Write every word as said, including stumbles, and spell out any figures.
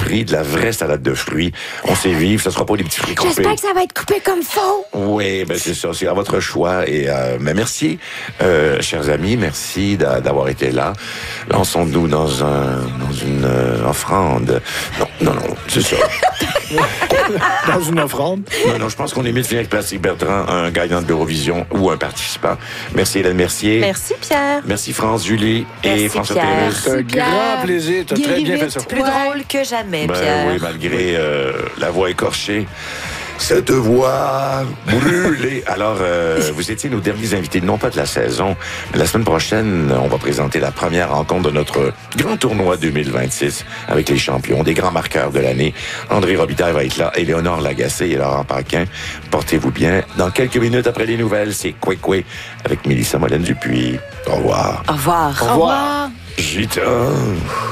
fruits, de la vraie salade de fruits. On sait vivre, ça sera pas des petits fruits coupés. J'espère que ça va être coupé comme faux. Oui, ben c'est ça, c'est à votre choix. Et euh, mais merci, euh, chers amis, merci d'a- d'avoir été là. Lançons-nous dans un dans une euh, offrande. Non, non, non, c'est ça. Dans une offrande. Non, non, je pense qu'on est mieux de finir avec Plastique Bertrand, un gagnant de l'Eurovision ou un participant. Merci Hélène Mercier. Merci, Pierre. Merci France, Julie et Merci, François Pierre. Pérusse. C'est un Pierre. grand plaisir. Tu as très Guéris bien vite. fait ça. Plus Ouais. drôle que jamais, Ben Pierre. oui, malgré euh, la voix écorchée. Cette voix brûlée. Alors, euh, vous étiez nos derniers invités, non pas de la saison, mais la semaine prochaine, on va présenter la première rencontre de notre grand tournoi deux mille vingt-six avec les champions, des grands marqueurs de l'année. André Robitaille va être là, Éléonore Lagacé et Laurent Paquin. Portez-vous bien. Dans quelques minutes après les nouvelles, c'est Coué-Coué avec Mélissa Molène-Dupuis. Au revoir. Au revoir. Au revoir. J'y t'aime.